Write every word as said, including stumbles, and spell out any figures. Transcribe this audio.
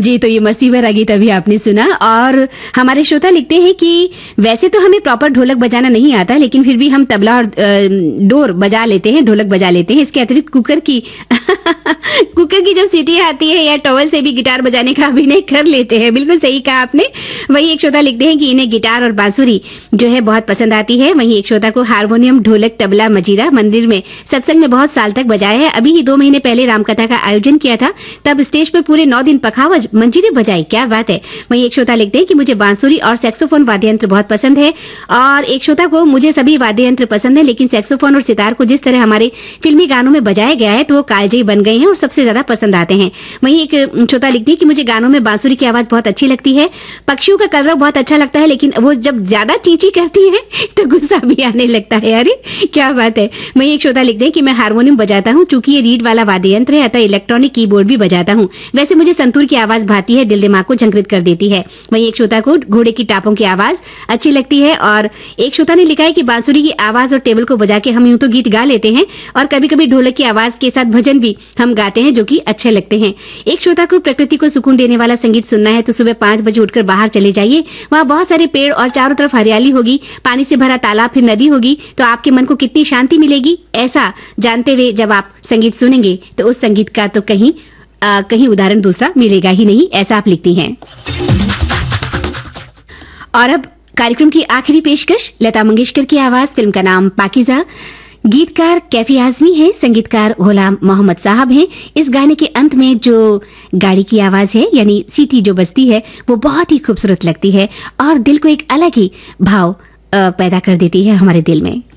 जी, तो ये मस्ती भरा गीत अभी आपने सुना। और हमारे श्रोता लिखते हैं कि वैसे तो हमें प्रॉपर ढोलक बजाना नहीं आता, लेकिन फिर भी हम तबला और डोर बजा लेते हैं, ढोलक बजा लेते हैं। इसके अतिरिक्त कुकर की कुकर की जब सीटी आती है या टॉवल से भी गिटार बजाने का अभिनय कर लेते हैं। बिल्कुल सही कहा आपने। वही एक श्रोता लिखते हैं कि इन्हें गिटार और बांसुरी जो है बहुत पसंद आती है। वहीं एक श्रोता को हारमोनियम, ढोलक, तबला, मजीरा मंदिर में सत्संग में बहुत साल तक बजाया है। अभी ही दो महीने पहले रामकथा का आयोजन किया था, तब स्टेज पर पूरे नौ दिन पखावज मंजीरे बजाई। क्या बात है। वहीं एक श्रोता लिखते हैं कि मुझे बांसुरी और सैक्सोफोन वाद्य यंत्र बहुत पसंद है। और एक श्रोता को मुझे सभी वाद्य यंत्र पसंद है, लेकिन सैक्सोफोन और सितार को जिस तरह हमारे फिल्मी गानों में बजाया गया है तो वो कालजयी बन गए हैं और सबसे ज्यादा पसंद आते हैं। वहीं एक श्रोता लिखती है कि मुझे गानों में बांसुरी की आवाज बहुत अच्छी लगती है। पक्षियों का कलरव बहुत अच्छा लगता है, लेकिन वो जब ज्यादा चींची करती है तो गुस्सा भी आने लगता है। अरे क्या बात है। वहीं एक श्रोता लिखते हैं कि मैं हारमोनियम बजाता हूँ, चूंकि ये रीड वाला वाद्य यंत्र है अतः इलेक्ट्रॉनिक कीबोर्ड भी बजाता हूँ। वैसे मुझे संतूर की आवाज भाती है, दिल दिमाग को झंकृत कर देती है। वहीं एक श्रोता को घोड़े की टापों की आवाज अच्छी लगती है। और एक श्रोता ने लिखा है कि बांसुरी की आवाज और टेबल को बजा के हम यूं तो गीत गा लेते हैं और कभी कभी ढोलक की आवाज के साथ भजन भी हम गाते हैं, जो कि अच्छे लगते हैं। एक श्रोता को प्रकृति को सुकून देने वाला संगीत सुनना है तो सुबह पांच बजे उठकर बाहर चले जाइए, वहां बहुत सारे पेड़ और चारों तरफ हरियाली होगी, पानी से भरा तालाब, फिर नदी होगी, तो आपके मन को कितनी शांति मिलेगी। ऐसा जानते हुए जब आप संगीत सुनेंगे तो उस संगीत का तो कहीं आ, कहीं उदाहरण दूसरा मिलेगा ही नहीं, ऐसा आप लिखती हैं। और अब कार्यक्रम की आखिरी पेशकश, लता मंगेशकर की आवाज, फिल्म का नाम पाकीज़ा। गीतकार कैफी आजमी है, संगीतकार गुलाम मोहम्मद साहब हैं। इस गाने के अंत में जो गाड़ी की आवाज है यानी सीटी जो बजती है वो बहुत ही खूबसूरत लगती है और दिल को एक अलग ही भाव पैदा कर देती है हमारे दिल में।